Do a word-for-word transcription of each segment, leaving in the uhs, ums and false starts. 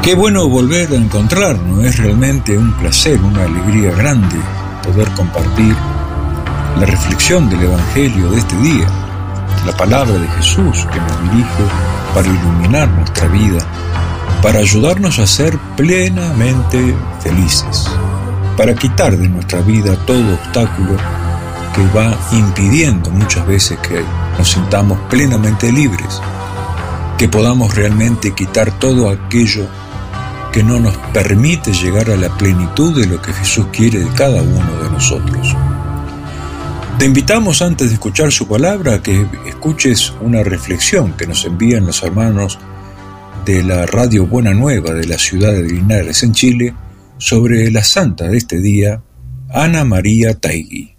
Qué bueno volver a encontrarnos, es realmente un placer, una alegría grande poder compartir la reflexión del Evangelio de este día, la palabra de Jesús que nos dirige para iluminar nuestra vida, para ayudarnos a ser plenamente felices, para quitar de nuestra vida todo obstáculo que va impidiendo muchas veces que nos sintamos plenamente libres, que podamos realmente quitar todo aquello que no nos permite llegar a la plenitud de lo que Jesús quiere de cada uno de nosotros. Te invitamos, antes de escuchar su palabra, a que escuches una reflexión que nos envían los hermanos de la Radio Buena Nueva de la ciudad de Linares, en Chile, sobre la santa de este día, Ana María Taigui.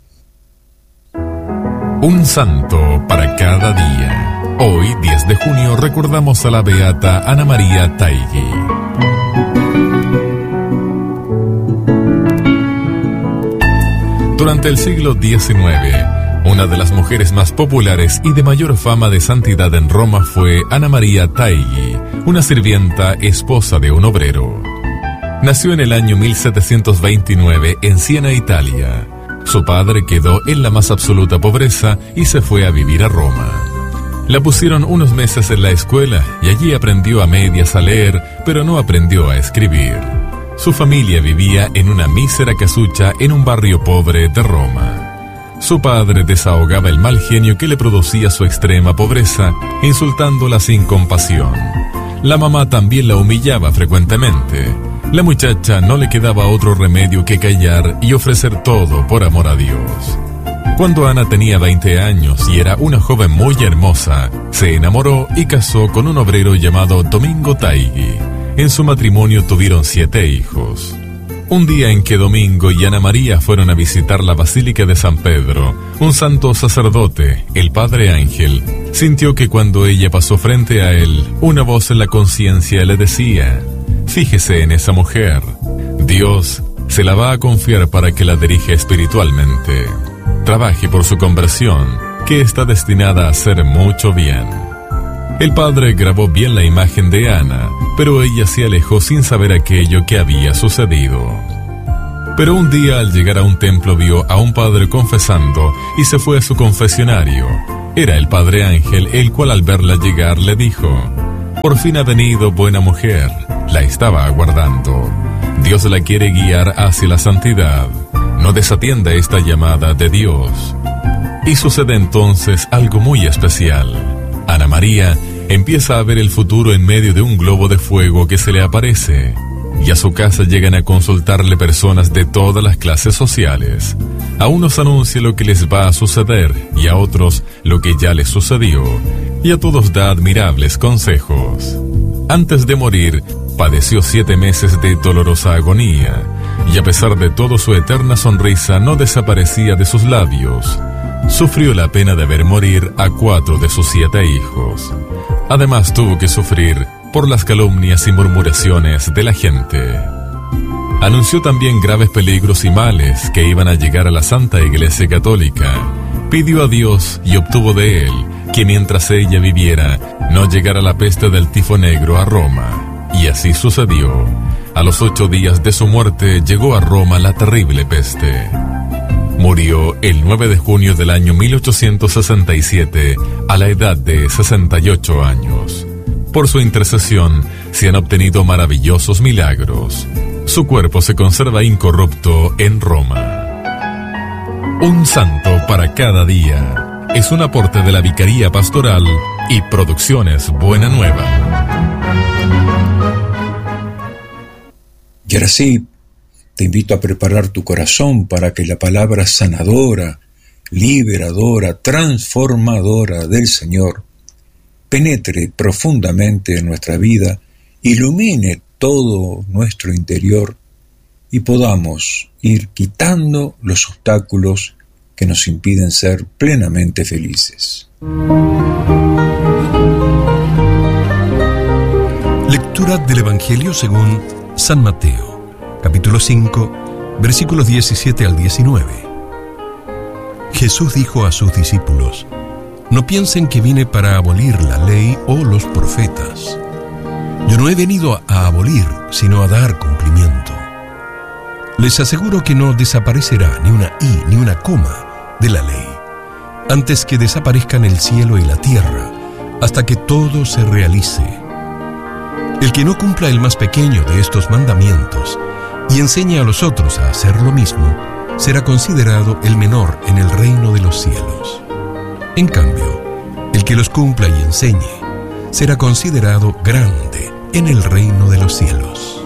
Un santo para cada día. Hoy, diez de junio, recordamos a la beata Ana María Taigui. Durante el siglo diecinueve, una de las mujeres más populares y de mayor fama de santidad en Roma fue Ana María Taigui, una sirvienta esposa de un obrero. Nació en el año mil setecientos veintinueve en Siena, Italia. Su padre quedó en la más absoluta pobreza y se fue a vivir a Roma. La pusieron unos meses en la escuela y allí aprendió a medias a leer, pero no aprendió a escribir. Su familia vivía en una mísera casucha en un barrio pobre de Roma. Su padre desahogaba el mal genio que le producía su extrema pobreza, insultándola sin compasión. La mamá también la humillaba frecuentemente. La muchacha no le quedaba otro remedio que callar y ofrecer todo por amor a Dios. Cuando Ana tenía veinte años y era una joven muy hermosa, se enamoró y casó con un obrero llamado Domingo Taigui. En su matrimonio tuvieron siete hijos. Un día en que Domingo y Ana María fueron a visitar la Basílica de San Pedro, un santo sacerdote, el Padre Ángel, sintió que cuando ella pasó frente a él, una voz en la conciencia le decía: «Fíjese en esa mujer. Dios se la va a confiar para que la dirija espiritualmente. Trabaje por su conversión, que está destinada a hacer mucho bien». El padre grabó bien la imagen de Ana, pero ella se alejó sin saber aquello que había sucedido. Pero un día, al llegar a un templo, vio a un padre confesando y se fue a su confesionario. Era el Padre Ángel, el cual al verla llegar le dijo: «Por fin ha venido, buena mujer, la estaba aguardando. Dios la quiere guiar hacia la santidad. No desatienda esta llamada de Dios». Y sucede entonces algo muy especial. Ana María empieza a ver el futuro en medio de un globo de fuego que se le aparece, y a su casa llegan a consultarle personas de todas las clases sociales. A unos anuncia lo que les va a suceder y a otros lo que ya les sucedió, y a todos da admirables consejos. Antes de morir, padeció siete meses de dolorosa agonía, y a pesar de todo su eterna sonrisa no desaparecía de sus labios. Sufrió la pena de ver morir a cuatro de sus siete hijos. Además tuvo que sufrir por las calumnias y murmuraciones de la gente. Anunció también graves peligros y males que iban a llegar a la Santa Iglesia Católica. Pidió a Dios y obtuvo de él que mientras ella viviera no llegara la peste del tifo negro a Roma. Y así sucedió. A los ocho días de su muerte llegó a Roma la terrible peste. Murió el nueve de junio del año mil ochocientos sesenta y siete a la edad de sesenta y ocho años. Por su intercesión se han obtenido maravillosos milagros. Su cuerpo se conserva incorrupto en Roma. Un santo para cada día es un aporte de la Vicaría Pastoral y Producciones Buena Nueva. Y ahora sí, te invito a preparar tu corazón para que la palabra sanadora, liberadora, transformadora del Señor penetre profundamente en nuestra vida, ilumine todo nuestro interior y podamos ir quitando los obstáculos que nos impiden ser plenamente felices. Lectura del Evangelio según San Mateo, capítulo cinco, versículos diecisiete al diecinueve. Jesús dijo a sus discípulos: «No piensen que vine para abolir la ley o los profetas. Yo no No he venido a abolir, sino a dar cumplimiento. Les aseguro que no desaparecerá ni una i ni una coma de la ley, antes que desaparezcan el cielo y la tierra, hasta que todo se realice. El que no cumpla el más pequeño de estos mandamientos y enseñe a los otros a hacer lo mismo, será considerado el menor en el reino de los cielos. En cambio, el que los cumpla y enseñe, será considerado grande en el reino de los cielos.